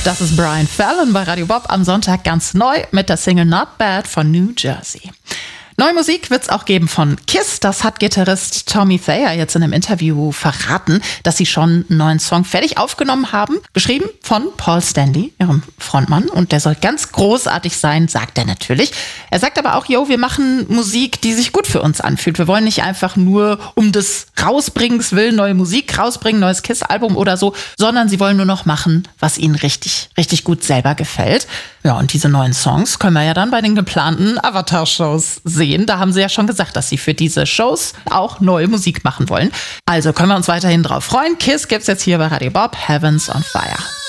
Das ist Brian Fallon bei Radio Bob am Sonntag ganz neu mit der Single Not Bad von New Jersey. Neue Musik wird's auch geben von Kiss. Das hat Gitarrist Tommy Thayer jetzt in einem Interview verraten, dass sie schon einen neuen Song fertig aufgenommen haben. Geschrieben von Paul Stanley, ihrem Frontmann. Und der soll ganz großartig sein, sagt er natürlich. Er sagt aber auch, wir machen Musik, die sich gut für uns anfühlt. Wir wollen nicht einfach nur um des Rausbringens willen neue Musik rausbringen, neues Kiss-Album oder so, sondern sie wollen nur noch machen, was ihnen richtig, richtig gut selber gefällt. Ja, und diese neuen Songs können wir ja dann bei den geplanten Avatar-Shows sehen. Da haben sie ja schon gesagt, dass sie für diese Shows auch neue Musik machen wollen. Also können wir uns weiterhin drauf freuen. Kiss gibt's jetzt hier bei Radio Bob, Heavens on Fire.